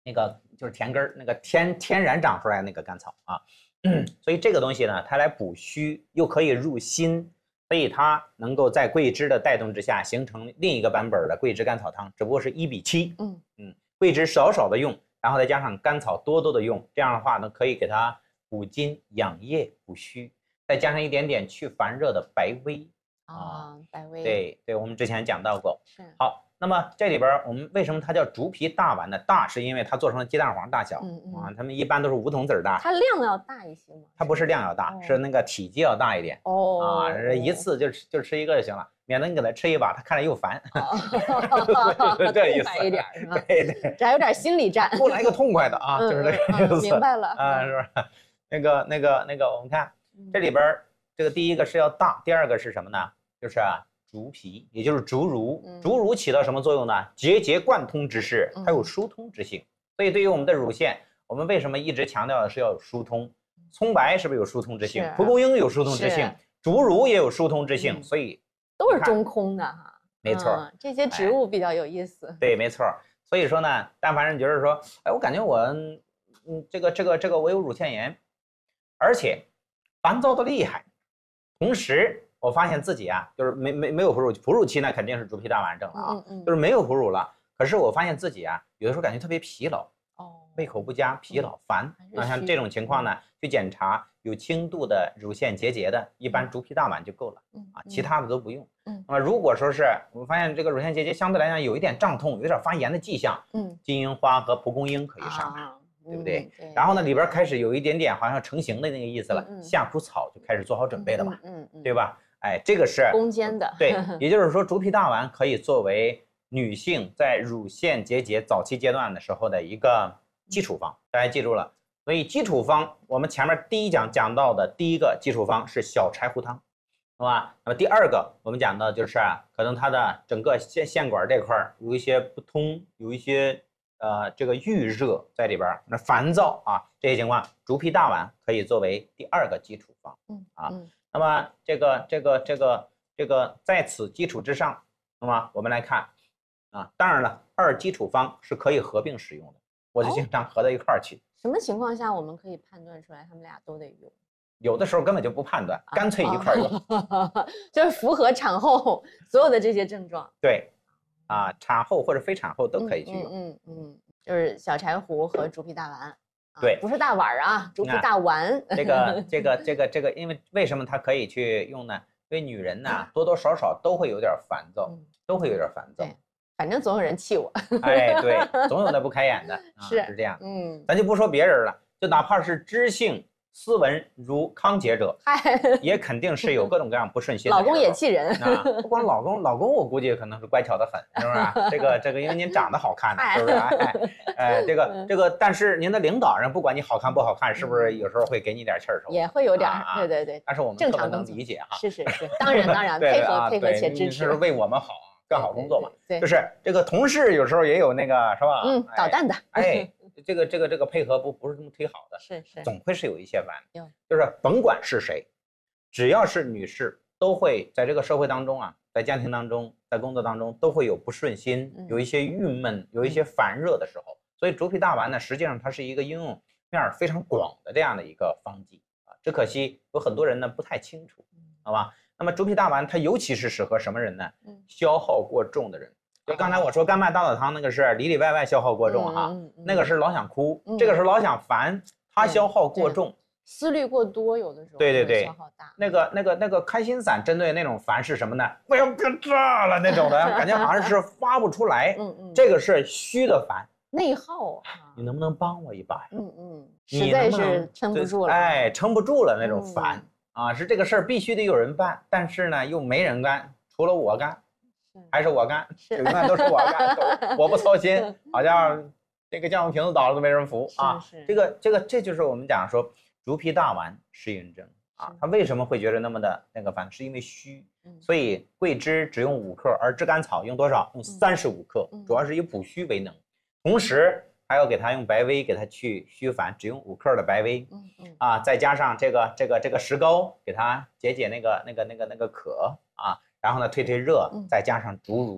那个就是田根儿，那个天然长出来那个甘草啊。所以这个东西呢，它来补虚，又可以入心，所以它能够在桂枝的带动之下，形成另一个版本的桂枝甘草汤，只不过是1:7。桂枝少少的用，然后再加上甘草多多的用，这样的话呢，可以给它补筋养液、补虚，再加上一点点去烦热的白薇白薇， 对，我们之前讲到过。 是好。那么这里边我们为什么它叫竹皮大丸呢？大是因为它做成了鸡蛋黄大小，它们一般都是梧桐籽大。 它量要大一些吗？ 它不是量要大，是那个体积要大一点。一次就吃一个就行了，免得你给它吃一把，它看着又烦。 这意思。一点是吧？ 对， 这还有点心理战。 给我来一个痛快的啊，就是这个意思。 明白了啊，是吧？那个，我们看这里边这个第一个是要大，第二个是什么呢？就是竹皮，也就是竹茹。竹茹起到什么作用呢？节贯通之势，它有疏通之性。所以对于我们的乳腺，我们为什么一直强调的是要有疏通？葱白是不是有疏通之性？蒲公英有疏通之性，竹茹也有疏通之性，所以都是中空的哈。 没错， 这些植物比较有意思。 对，没错。所以说呢，但凡人觉得说，哎，我感觉我，这个我有乳腺炎，而且烦躁的厉害，同时我发现自己啊，就是没有哺乳期呢，肯定是竹皮大丸症了啊，就是没有哺乳了。可是我发现自己啊，有的时候感觉特别疲劳，胃口不佳、疲劳、烦。那像这种情况呢，去检查有轻度的乳腺结节的，一般竹皮大丸就够了其他的都不用。那么如果说是我们发现这个乳腺结节相对来讲有一点胀痛、有点发炎的迹象，金银花和蒲公英可以上它。对不对？然后呢，里边开始有一点点好像成型的那个意思了，夏枯草就开始做好准备了嘛，对吧？哎，这个是攻坚的， 对，也就是说，竹皮大丸可以作为女性在乳腺结节早期阶段的时候的一个基础方，大家记住了。所以基础方，我们前面第一讲讲到的第一个基础方是小柴胡汤，好吧？那么第二个我们讲到就是可能它的整个腺管这块有一些不通，有一些这个预热在里边，那烦躁这些情况，竹皮大丸可以作为第二个基础方那么这个在此基础之上，那么我们来看当然了，二基础方是可以合并使用的，我就经常合到一块儿去。 什么情况下我们可以判断出来他们俩都得用？ 有的时候根本就不判断，干脆一块儿用， 就是符合产后所有的这些症状。 对，产后或者非产后都可以去用。 就是小柴胡和竹皮大丸。 对， 不是大碗竹皮大丸。 这个，因为为什么它可以去用呢？因为女人呢，多多少少都会有点烦躁，都会有点烦躁。 对，反正总有人气我。 哎，对，总有那不开眼的，是这样。咱就不说别人了，就哪怕是知性斯文如康姐者，也肯定是有各种各样不顺心的。 老公也气人不光老公，我估计可能是乖巧的很，是不是？这个，因为您长得好看呢，是不是？这个，但是您的领导人不管你好看不好看，是不是有时候会给你点气儿受？ 也会有点，对。 但是我们特别能理解哈。 是，当然，配合且支持， 是为我们好，更好工作嘛。对，就是这个同事有时候也有那个是吧？ 捣蛋的。 哎。这个配合不是这么忒好的， 是， 总会是有一些烦，就是甭管是谁，只要是女士，都会在这个社会当中在家庭当中，在工作当中都会有不顺心，有一些郁闷，有一些烦热的时候。所以竹皮大丸呢，实际上它是一个应用面非常广的这样的一个方剂只可惜有很多人呢不太清楚，好吧？那么竹皮大丸它尤其是适合什么人呢？消耗过重的人。就刚才我说甘麦大枣汤那个是里里外外消耗过重那个是老想哭，这个是老想烦，它消耗过重， 思虑过多，有的时候对消耗大。 那个开心散针对那种烦是什么呢？我要变炸了那种的感觉，好像是发不出来。这个是虚的烦， 内耗你能不能帮我一把呀？ 实在是撑不住了。 哎，撑不住了那种烦是这个事儿必须得有人办，但是呢又没人干，除了我干。还是我干，永远都是我干，我不操心，好像这个酱油瓶子倒了都没人扶这就是我们讲说竹皮大丸适应症他为什么会觉得那么的那个烦，是因为虚，所以桂枝只用5克，而炙甘草用多少？用35克，主要是以补虚为能，同时还要给它用白薇给它去虚烦，只用5克的白薇再加上这个石膏给它解那个渴然后呢，退热，再加上竹茹，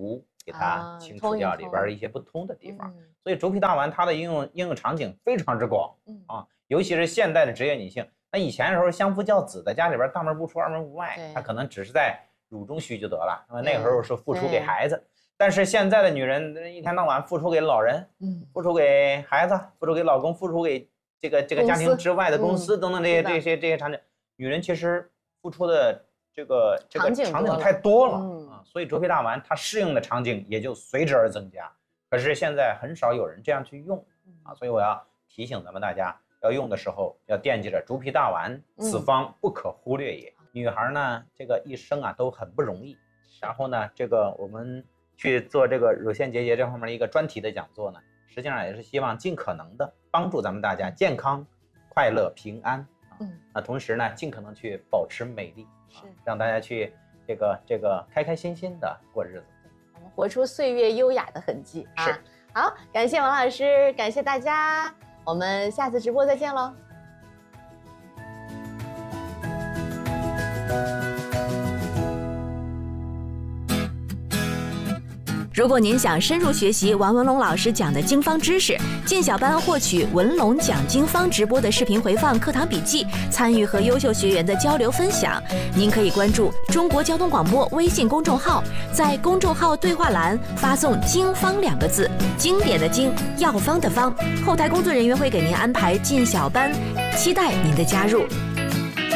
给它清除掉里边一些不通的地方。所以竹皮大丸它的应用场景非常之广尤其是现代的职业女性。那以前的时候相夫教子，在家里边大门不出二门不迈，她可能只是在乳中需就得了。那个时候是付出给孩子，但是现在的女人一天到晚付出给老人，付出给孩子，付出给老公，付出给这个家庭之外的公司等等这些场景，女人其实付出的这个场景太多了所以竹皮大丸它适应的场景也就随之而增加。可是现在很少有人这样去用所以我要提醒咱们大家，要用的时候要惦记着竹皮大丸，此方不可忽略也。女孩呢，这个一生都很不容易。然后呢，这个我们去做这个乳腺结节这方面的一个专题的讲座呢，实际上也是希望尽可能的帮助咱们大家健康、快乐、平安那同时呢，尽可能去保持美丽让大家去这个开开心心的过日子， 我们活出岁月优雅的痕迹好，感谢王老师，感谢大家，我们下次直播再见喽。 如果您想深入学习王文龙老师讲的经方知识，进小班获取文龙讲经方直播的视频回放、课堂笔记，参与和优秀学员的交流分享，您可以关注中国交通广播微信公众号，在公众号对话栏发送“经方”2个字，经典的经，药方的方，后台工作人员会给您安排进小班，期待您的加入。